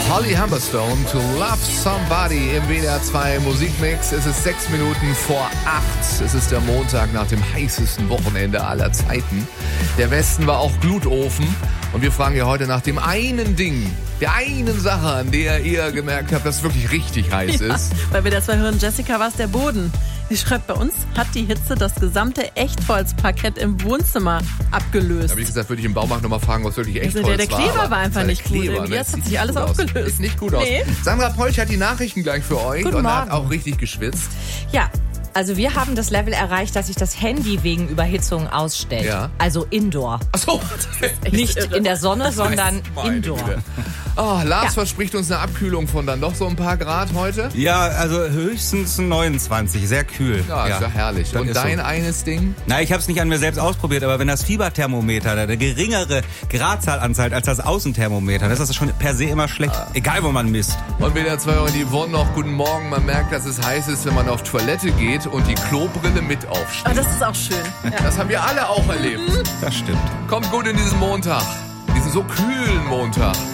Holly Humberstone, To Love Somebody im WDR 2 Musikmix. Es ist 6 Minuten vor 8. Es ist der Montag nach dem heißesten Wochenende aller Zeiten. Der Westen war auch Glutofen. Und wir fragen ja heute nach dem einen Ding, der einen Sache, an der ihr gemerkt habt, dass es wirklich richtig heiß ist. Weil wir das mal hören, Jessica, war es der Boden. Sie schreibt, bei uns hat die Hitze das gesamte Echtholzparkett im Wohnzimmer abgelöst. Da habe ich gesagt, würde ich im Baumarkt nochmal fragen, was wirklich Echtholz der Kleber war. war einfach nicht gut. Kleber, Jetzt hat sieht sich alles gut aus. aufgelöst. Sieht nicht gut aus. Nee. Sandra Polch hat die Nachrichten gleich für euch Guten und hat Morgen. auch richtig geschwitzt. Ja, also wir haben das Level erreicht, dass sich das Handy wegen Überhitzung ausstellt. Ja. Also indoor. Achso. Nicht in der Sonne, sondern Meine indoor. Güte. Oh, Lars Ja. verspricht uns eine Abkühlung von dann doch so ein paar Grad heute. Ja, also höchstens 29, sehr kühl. Ja, ist ja herrlich. das Und ist dein so. eines Ding? Na, ich habe es nicht an mir selbst ausprobiert, aber wenn das Fieberthermometer eine geringere Gradzahl anzeigt als das Außenthermometer, dann ist das schon per se immer schlecht, egal wo man misst. Und WDR 2 und die Yvonne noch guten Morgen. Man merkt, dass es heiß ist, wenn man auf Toilette geht und die Klobrille mit aufsteht. Aber das ist auch schön. Ja. Das haben wir alle auch erlebt. Das stimmt. Kommt gut in diesen Montag. Diesen so kühlen Montag.